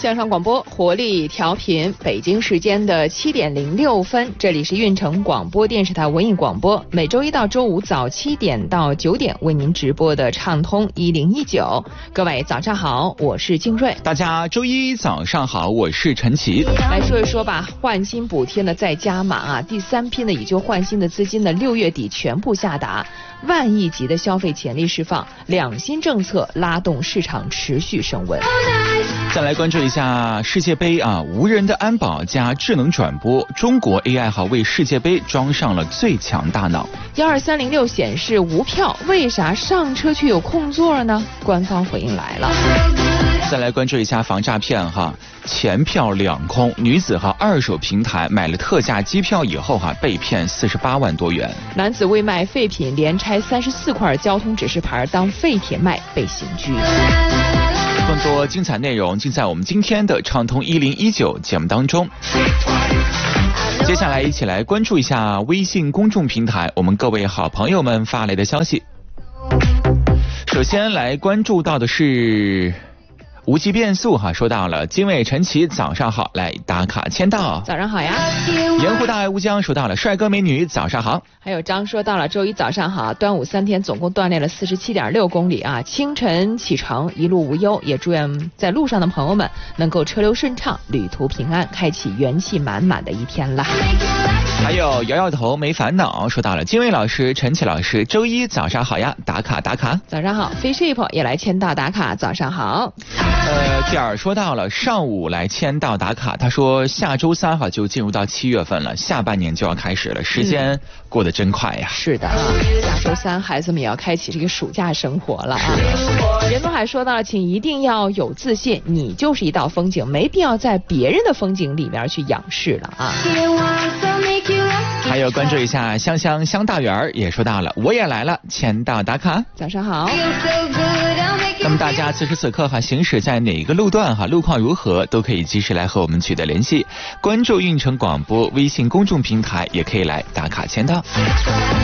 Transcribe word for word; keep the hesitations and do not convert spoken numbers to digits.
向上广播，活力调频，北京时间的七点零六分，这里是运城广播电视台文艺广播，每周一到周五早七点到九点为您直播的畅通一零一九。各位早上好，我是静瑞。 大家周一早上好，我是陈奇。 来说一说吧，换新补贴呢再加码啊，第三批呢以旧换新的资金呢六月底全部下达，万亿级的消费潜力释放，两新政策拉动市场持续升温。 再来关注一下世界杯啊，无人的安保加智能转播，中国 A I 哈为世界杯装上了最强大脑。 幺二三零六显示无票，为啥上车却有空座呢？官方回应来了。 再来关注一下防诈骗哈，钱票两空，女子哈二手平台买了特价机票以后哈被骗四十八万多元。 男子为卖废品连拆三十四块交通指示牌当废铁卖被刑拘。 更多精彩内容尽在我们今天的畅通一零一九节目当中。接下来一起来关注一下微信公众平台我们各位好朋友们发来的消息。首先来关注到的是无极变速哈，说到了金卫陈奇早上好，来打卡签到。 早上好呀。 盐湖大爱乌江说到了帅哥美女早上好。 还有张说到了周一早上好，端午三天总共锻炼了四十七点六公里啊，清晨启程一路无忧，也祝愿在路上的朋友们能够车流顺畅，旅途平安，开启元气满满的一天了。 还有摇摇头没烦恼说到了金卫老师陈奇老师周一早上好呀，打卡打卡。 早上好，飞 ship 也来签到打卡，早上好。 呃，第二说到了上午来签到打卡，他说下周三哈就进入到七月份了，下半年就要开始了，时间过得真快呀。 嗯、是的啊，下周三孩子们也要开启这个暑假生活了啊。任东海说到了，请一定要有自信，你就是一道风景，没必要在别人的风景里面去仰视了啊。 还有关注一下香香香大园也说到了，我也来了，签到打卡。 早上好。 那么大家此时此刻哈行驶在哪个路段哈，路况如何都可以及时来和我们取得联系，关注运城广播微信公众平台也可以来打卡签到。